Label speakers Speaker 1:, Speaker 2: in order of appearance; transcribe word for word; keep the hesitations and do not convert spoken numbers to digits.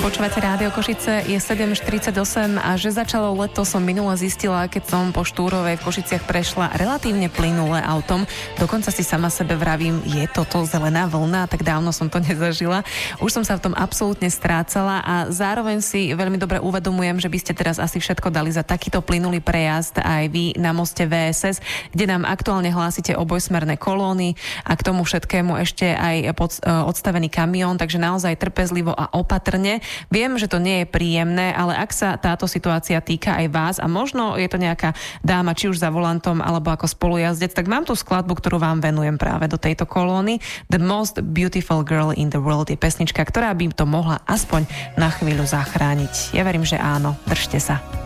Speaker 1: Počúvate Rádio Košice, je sedem štyridsaťosem a že začalo leto som minule zistila, keď som po Štúrovej v Košiciach prešla relatívne plynule autom. Dokonca si sama sebe vravím, je toto zelená vlna, tak dávno som to nezažila. Už som sa v tom absolútne strácala a zároveň si veľmi dobre uvedomujem, že by ste teraz asi všetko dali za takýto plynulý prejazd aj vy na moste vé es es, kde nám aktuálne hlásite obojsmerné kolóny a k tomu všetkému ešte aj pod, odstavený kamión, takže naozaj trpezlivo a opatrne. Viem, že to nie je príjemné, ale ak sa táto situácia týka aj vás a možno je to nejaká dáma, či už za volantom alebo ako spolujazdec, tak mám tu skladbu, ktorú vám venujem práve do tejto kolóny. The Most Beautiful Girl in the World je pesnička, ktorá by to mohla aspoň na chvíľu zachrániť. Ja verím, že áno. Držte sa.